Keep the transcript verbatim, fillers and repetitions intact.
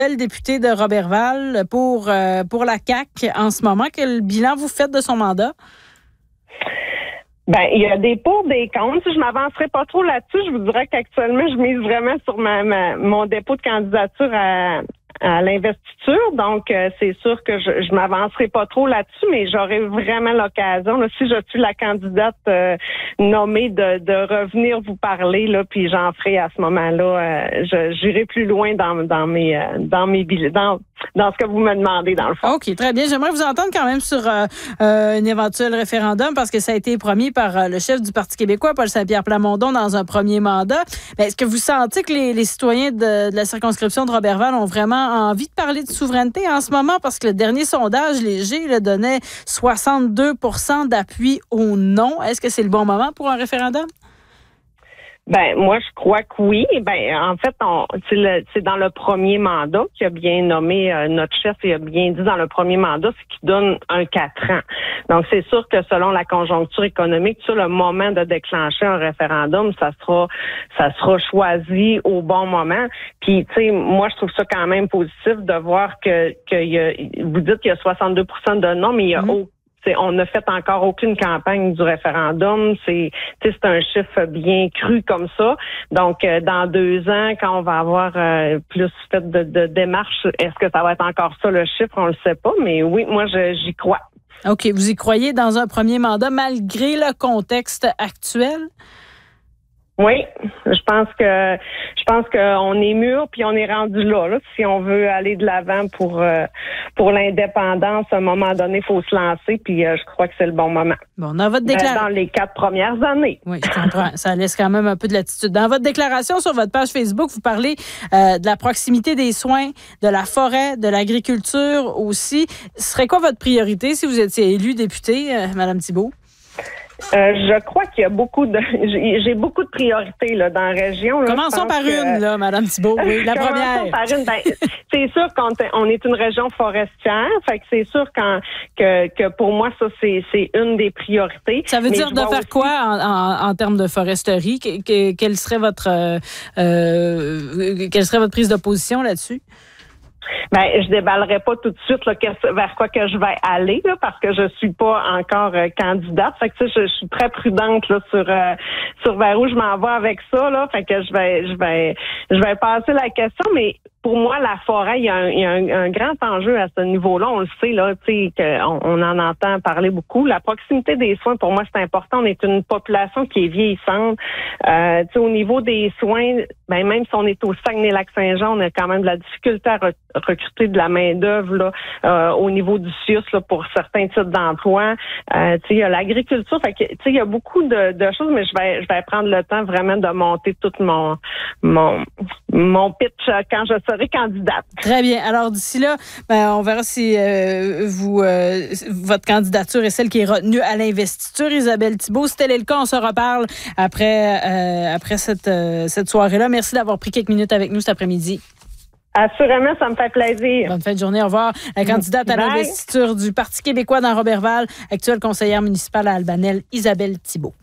député de Roberval pour, euh, pour la C A Q en ce moment. Quel bilan vous faites de son mandat? Ben, il y a des pour, des contre. Si je m'avancerai pas trop là-dessus, je vous dirais qu'actuellement, je mise vraiment sur ma, ma mon dépôt de candidature à, à l'investiture. Donc, euh, c'est sûr que je, je m'avancerai pas trop là-dessus, mais j'aurai vraiment l'occasion, là, si je suis la candidate euh, nommée, de, de revenir vous parler, là, puis j'en ferai à ce moment-là. Euh, je, j'irai plus loin dans, dans mes euh, dans mes dans, dans ce que vous me demandez, dans le fond. OK, très bien. J'aimerais vous entendre quand même sur euh, euh, un éventuel référendum, parce que ça a été promis par euh, le chef du Parti québécois, Paul Saint-Pierre Plamondon, dans un premier mandat. Mais est-ce que vous sentez que les, les citoyens de, de la circonscription de Roberval ont vraiment envie de parler de souveraineté en ce moment? Parce que le dernier sondage léger là, donnait soixante-deux pour cent d'appui au non. Est-ce que c'est le bon moment pour un référendum? Ben, moi, je crois que oui. Ben, en fait, on, c'est, le, c'est dans le premier mandat qu'il a bien nommé euh, notre chef, il a bien dit dans le premier mandat, c'est qu'il donne un quatre ans. Donc, c'est sûr que selon la conjoncture économique, sur le moment de déclencher un référendum, ça sera, ça sera choisi au bon moment. Puis, tu sais, moi, je trouve ça quand même positif de voir que, que y a, vous dites qu'il y a soixante-deux pour cent de non, mais il y a mmh. aucun. C'est, on n'a fait encore aucune campagne du référendum. C'est, c'est un chiffre bien cru comme ça. Donc, euh, dans deux ans, quand on va avoir euh, plus fait de, de démarches, est-ce que ça va être encore ça le chiffre? On le sait pas. Mais oui, moi, je, j'y crois. OK. Vous y croyez dans un premier mandat, malgré le contexte actuel? Oui, je pense que je pense qu'on est mûr puis on est rendu là, là. Si on veut aller de l'avant pour euh, pour l'indépendance, à un moment donné, il faut se lancer. Puis euh, je crois que c'est le bon moment. Bon, dans votre déclaration, dans les quatre premières années. Oui, je comprends. Ça laisse quand même un peu de latitude. Dans votre déclaration sur votre page Facebook, vous parlez euh, de la proximité des soins, de la forêt, de l'agriculture aussi. Ce serait quoi votre priorité si vous étiez élu député, euh, Mme Thibault? Euh, je crois qu'il y a beaucoup de j'ai, j'ai beaucoup de priorités là, dans la région. Là. Commençons par que, une, là, Mme Thibault. Oui, la première. Par une. Ben, c'est sûr qu'on on est une région forestière. Fait que c'est sûr qu'en, que, que pour moi, ça, c'est, c'est une des priorités. Ça veut Mais dire de faire aussi... quoi en, en, en termes de foresterie? Que, que, quelle serait votre euh, euh, quelle serait votre prise de position là-dessus? Ben, je déballerai pas tout de suite là, vers quoi que je vais aller là, parce que je suis pas encore euh, candidate. Fait que tu sais, je, je suis très prudente là sur euh, sur vers où je m'en vais avec ça là. Fait que je vais je vais je vais passer la question, mais pour moi, la forêt, il y a un, il y a un, un grand enjeu à ce niveau-là. On le sait, là, tu sais, qu'on on en entend parler beaucoup. La proximité des soins, pour moi, c'est important. On est une population qui est vieillissante. Euh, tu sais, au niveau des soins, ben même si on est au Saguenay-Lac-Saint-Jean, on a quand même de la difficulté à re- recruter de la main-d'œuvre là, euh, au niveau du C I U S là, pour certains types d'emplois. Euh, tu sais, il y a l'agriculture. Fait que, tu sais, il y a beaucoup de, de choses, mais je vais, je vais prendre le temps vraiment de monter tout mon, mon, mon pitch quand je serai candidate. Très bien. Alors d'ici là, ben, on verra si euh, vous euh, votre candidature est celle qui est retenue à l'investiture. Isabelle Thibault, si tel est le cas, on se reparle après euh, après cette euh, cette soirée-là. Merci d'avoir pris quelques minutes avec nous cet après-midi. Assurément, ça me fait plaisir. Bonne fin de journée. Au revoir. La candidate à Bye. l'investiture du Parti québécois dans Roberval, actuelle conseillère municipale à Albanel, Isabelle Thibault.